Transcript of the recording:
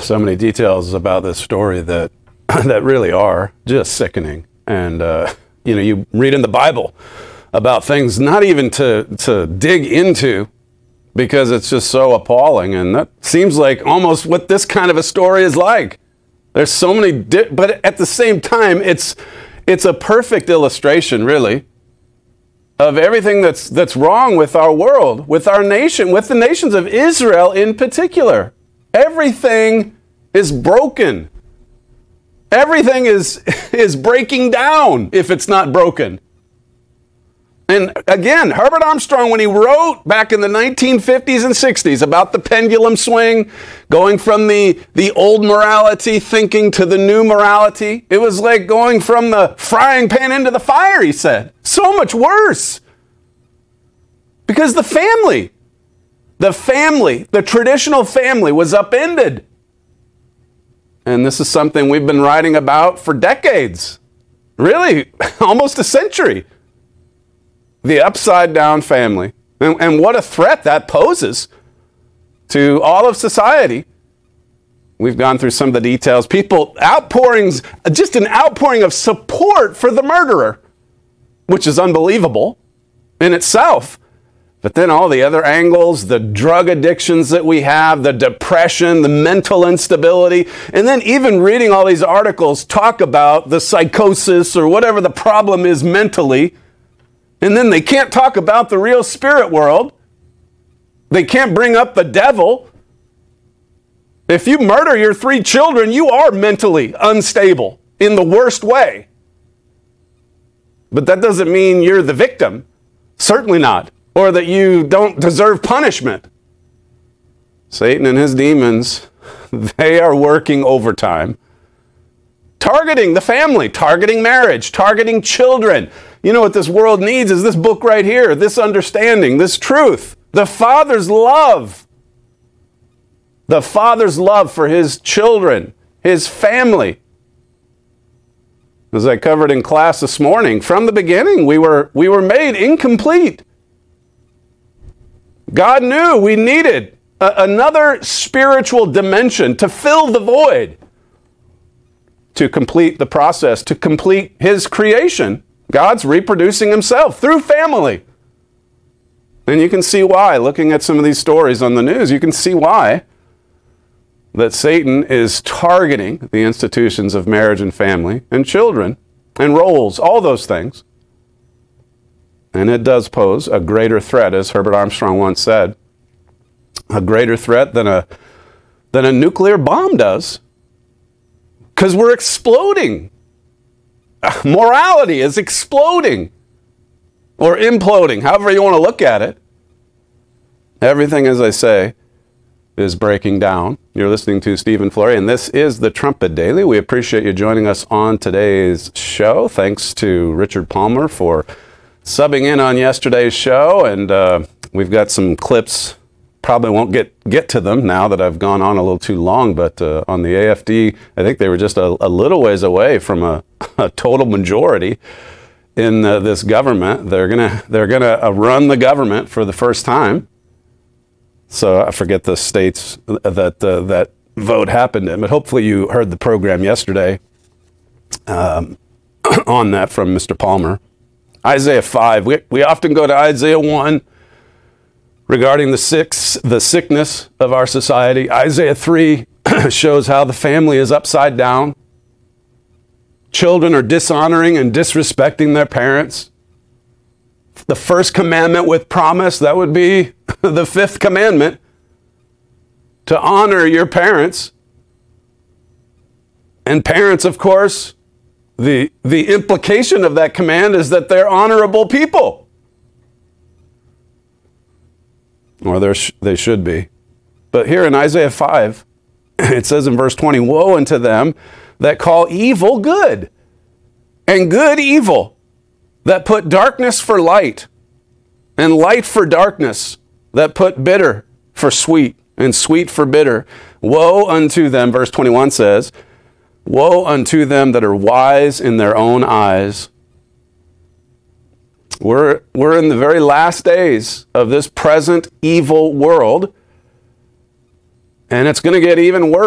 so many details about this story that that really are just sickening. And you read in the Bible about things not even to dig into because it's just so appalling. And that seems like almost what this kind of a story is like. There's so many, but at the same time, it's a perfect illustration, really, of everything that's wrong with our world, with our nation, with the nations of Israel in particular. Everything is broken. Everything is breaking down if it's not broken. And again, Herbert Armstrong, when he wrote back in the 1950s and 60s about the pendulum swing, going from the old morality thinking to the new morality, it was like going from the frying pan into the fire, he said. So much worse. Because the traditional family was upended. And this is something we've been writing about for decades. Really, almost a century. The upside down family. And what a threat that poses to all of society. We've gone through some of the details. People, outpourings, just an outpouring of support for the murderer, which is unbelievable in itself. But then all the other angles, the drug addictions that we have, the depression, the mental instability, and then even reading all these articles talk about the psychosis or whatever the problem is mentally. And then they can't talk about the real spirit world. They can't bring up the devil. If you murder your 3 children, you are mentally unstable in the worst way. But that doesn't mean you're the victim. Certainly not. Or that you don't deserve punishment. Satan and his demons, they are working overtime. Targeting the family, targeting marriage, targeting children. You know what this world needs is this book right here, this understanding, this truth. The Father's love. The Father's love for his children, his family. As I covered in class this morning, from the beginning, we were made incomplete. God knew we needed another spiritual dimension to fill the void, to complete the process, to complete his creation. God's reproducing himself through family. And you can see why, looking at some of these stories on the news, you can see why that Satan is targeting the institutions of marriage and family and children and roles, all those things. And it does pose a greater threat, as Herbert Armstrong once said, a greater threat than a nuclear bomb does. Because we're exploding. Morality is exploding. Or imploding, however you want to look at it. Everything, as I say, is breaking down. You're listening to Stephen Flurry, and this is the Trumpet Daily. We appreciate you joining us on today's show. Thanks to Richard Palmer for subbing in on yesterday's show, and we've got some clips. Probably won't get to them now that I've gone on a little too long, but on the AFD, I think they were just a little ways away from a total majority in this government. They're gonna run the government for the first time. So I forget the states that vote happened in, but hopefully you heard the program yesterday on that from Mr. Palmer. Isaiah 5. We often go to Isaiah 1 regarding the sickness of our society. Isaiah 3 shows how the family is upside down. Children are dishonoring and disrespecting their parents. The first commandment with promise, that would be the 5th commandment, to honor your parents. And parents, of course, the implication of that command is that they're honorable people. Or they should be. But here in Isaiah 5, it says in verse 20, "Woe unto them that call evil good, and good evil, that put darkness for light, and light for darkness, that put bitter for sweet, and sweet for bitter. Woe unto them," verse 21 says, "Woe unto them that are wise in their own eyes." We're in the very last days of this present evil world, and it's going to get even worse.